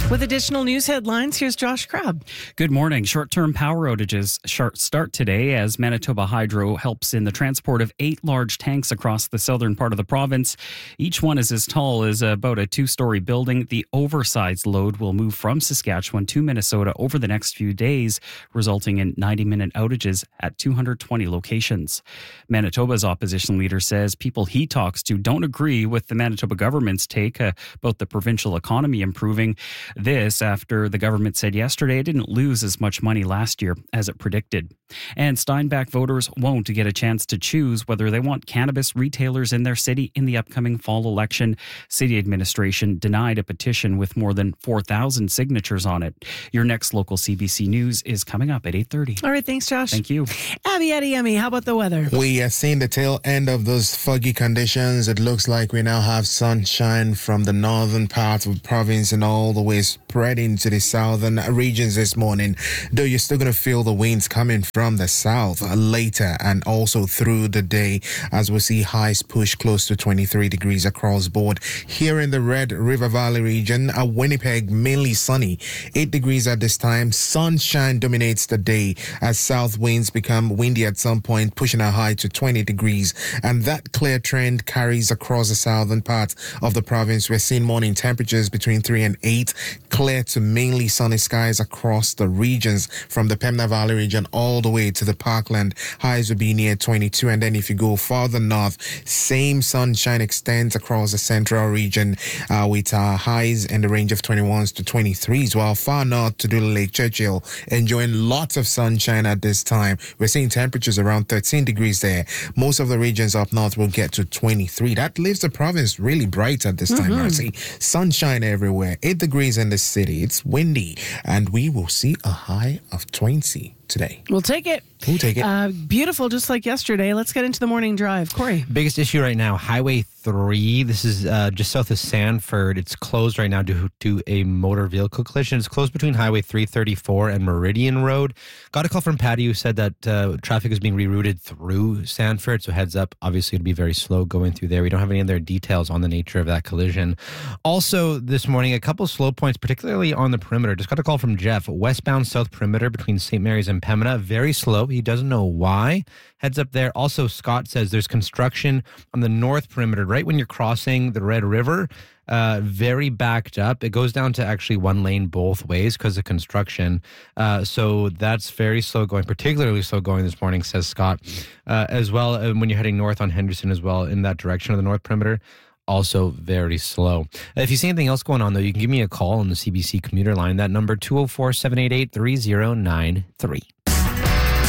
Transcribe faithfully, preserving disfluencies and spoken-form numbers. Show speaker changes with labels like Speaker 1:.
Speaker 1: With additional news headlines, here's Josh Crabb.
Speaker 2: Good morning. Short-term power outages start today as Manitoba Hydro helps in the transport of eight large tanks across the southern part of the province. Each one is as tall as about a two-story building. The oversized load will move from Saskatchewan to Minnesota over the next few days, resulting in ninety-minute outages at two hundred twenty locations. Manitoba's opposition leader says people he talks to don't agree with the Manitoba government's take uh, about the provincial economy improving. This after the government said yesterday it didn't lose as much money last year as it predicted. And Steinbach voters won't get a chance to choose whether they want cannabis retailers in their city in the upcoming fall election. City administration denied a petition with more than four thousand signatures on it. Your next local C B C News is coming up at eight thirty.
Speaker 1: All right, thanks, Josh.
Speaker 2: Thank you.
Speaker 1: Abby, Eddie, Emmy, how about the weather?
Speaker 3: We are seeing the tail end of those foggy conditions. It looks like we now have sunshine from the northern part of the province and all the way spreading to the southern regions this morning, though you're still going to feel the winds coming from the south later and also through the day as we see highs push close to twenty-three degrees across board. Here in the Red River Valley region, uh, Winnipeg, mainly sunny, eight degrees at this time. Sunshine dominates the day as south winds become windy at some point, pushing a high to twenty degrees, and that clear trend carries across the southern part of the province. We're seeing morning temperatures between three and eight, clear to mainly sunny skies across the regions from the Pembina Valley region all the way to the Parkland. Highs will be near twenty-two, and then if you go farther north, same sunshine extends across the central region uh, with uh, highs in the range of twenty-ones to twenty-threes, while far north to do Lake Churchill enjoying lots of sunshine at this time. We're seeing temperatures around thirteen degrees there. Most of the regions up north will get to twenty-three. That leaves the province really bright at this time, mm-hmm. Marcy. Sunshine everywhere. eight degrees in the city. It's windy, and we will see a high of twenty today.
Speaker 1: We'll take it.
Speaker 3: We'll take it.
Speaker 1: Uh, beautiful, just like yesterday. Let's get into the morning drive. Corey.
Speaker 4: Biggest issue right now, Highway three. This is uh, just south of Sanford. It's closed right now due to a motor vehicle collision. It's closed between Highway three thirty-four and Meridian Road. Got a call from Patty who said that uh, traffic is being rerouted through Sanford, so heads up. Obviously, it'll be very slow going through there. We don't have any other details on the nature of that collision. Also, this morning, a couple slow points, particularly on the perimeter. Just got a call from Jeff. Westbound south perimeter between Saint Mary's and Pembina. Very slow. He doesn't know why. Heads up there. Also, Scott says there's construction on the north perimeter, right when you're crossing the Red River. Uh, very backed up. It goes down to actually one lane both ways because of construction. Uh, so that's very slow going, particularly slow going this morning, says Scott. Uh, as well, uh, when you're heading north on Henderson as well, in that direction of the north perimeter, also very slow. If you see anything else going on, though, you can give me a call on the C B C commuter line. That number, two oh four, seven eight eight, three oh nine three.